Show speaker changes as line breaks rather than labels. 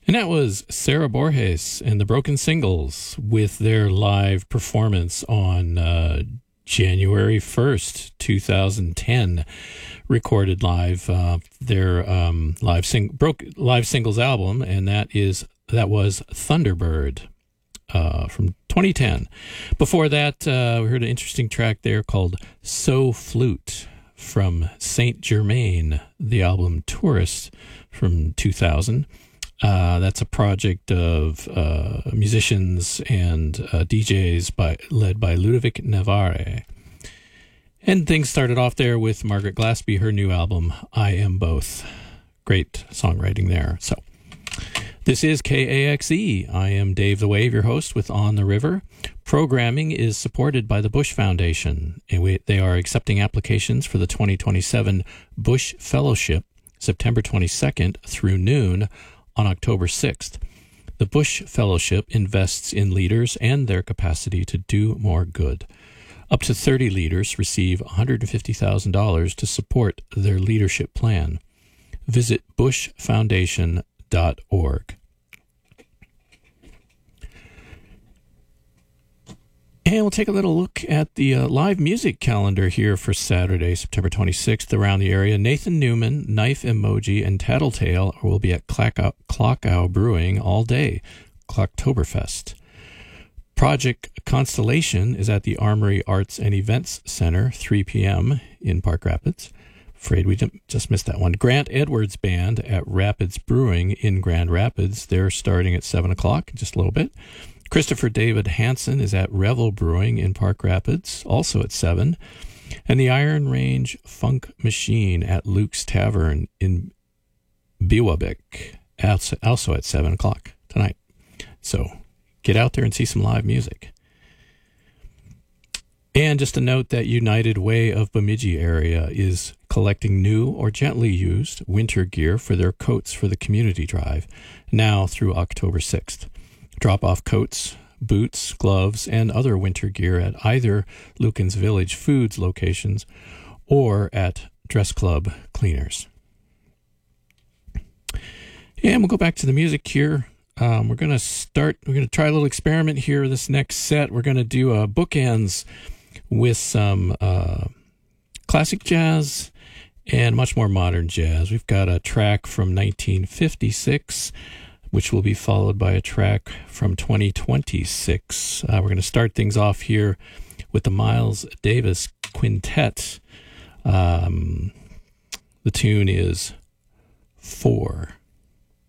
And that was Sarah Borges and the Broken Singles with their live performance on January 1st, 2010, recorded live, their live singles album, and that was Thunderbird from 2010. Before that, we heard an interesting track there called So Flute from Saint Germain, the album Tourist from 2000. That's a project of musicians and DJs led by Ludovic Navarre. And things started off there with Margaret Glaspie, her new album, I Am Both. Great songwriting there. So, this is KAXE. I am Dave the Wave, your host with On the River. Programming is supported by the Bush Foundation. They are accepting applications for the 2027 Bush Fellowship, September 22nd through noon, on October 6th. The Bush Fellowship invests in leaders and their capacity to do more good. Up to 30 leaders receive $150,000 to support their leadership plan. Visit bushfoundation.org. And we'll take a little look at the live music calendar here for Saturday, September 26th around the area. Nathan Newman, Knife Emoji, and Tattletale will be at Clockow Brewing all day, Clocktoberfest. Project Constellation is at the Armory Arts and Events Center, 3 p.m. in Park Rapids. Afraid we just missed that one. Grant Edwards Band at Rapids Brewing in Grand Rapids. They're starting at 7 o'clock, just a little bit. Christopher David Hansen is at Revel Brewing in Park Rapids, also at 7. And the Iron Range Funk Machine at Luke's Tavern in Biwabik, also at 7 o'clock tonight. So get out there and see some live music. And just a note that United Way of Bemidji area is collecting new or gently used winter gear for their Coats for the Community Drive, now through October 6th. Drop off coats, boots, gloves, and other winter gear at either Lucan's Village Foods locations or at Dress Club Cleaners. And we'll go back to the music here. We're going to try a little experiment here. This next set, we're going to do bookends with some classic jazz and much more modern jazz. We've got a track from 1956, which will be followed by a track from 2026. We're going to start things off here with the Miles Davis Quintet. The tune is 4.